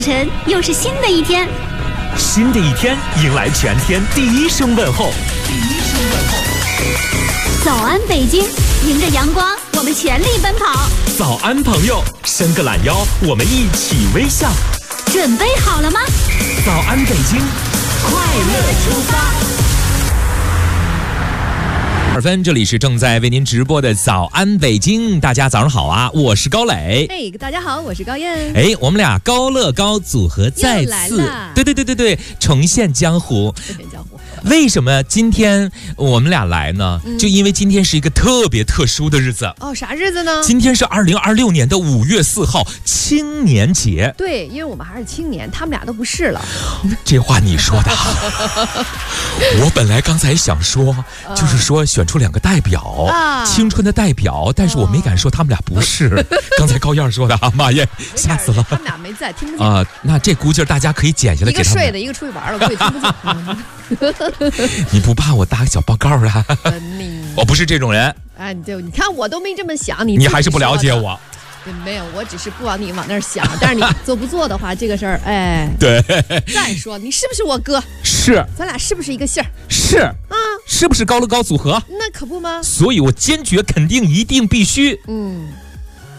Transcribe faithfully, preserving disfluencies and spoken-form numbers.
晨又是新的一天， 新的一天迎来全天第一声问候。第一声问候， 早安北京，迎着阳光，我们全力奔跑。 早安朋友，伸个懒腰，我们一起微笑。 准备好了吗？ 早安北京，快乐出发。二分，这里是正在为您直播的早安北京，大家早上好啊，我是高磊。 嘿，大家好，我是高燕。 哎，我们俩高乐高组合再次，对对对对对，重现江湖。 重现江湖。 为什么今天我们俩来呢？嗯、就因为今天是一个特别特殊的日子。 哦，啥日子呢？ 今天是二零二六年的五月四号，青年节。 对，因为我们还是青年，他们俩都不是了。 这话你说的。我本来刚才想说，就是说选出两个代表，啊、青春的代表，但是我没敢说他们俩不是。哦、刚才高燕说的啊，妈耶，吓死了。 他们俩没在，听不见啊、呃。那这估计大家可以剪下来给他们。 一个睡的，一个出去玩了，我也听不见。 你不怕我打个小报告啊？ 你我不是这种人。 哎，你就你看我都没这么想，你你还是不了解我。 没有，我只是不往你往那儿想，但是你做不做的话，这个事儿，哎， 对。 再说你是不是我哥？ 是。 咱俩是不是一个姓儿？ 是啊，是不是高乐高组合？ 那可不吗？ 所以我坚决肯定一定必须， 嗯，